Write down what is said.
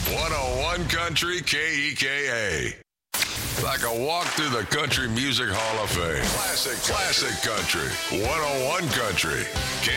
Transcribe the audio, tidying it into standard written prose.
101 Country KEKA. Like a walk through the Country Music Hall of Fame. Classic country. 101 Country.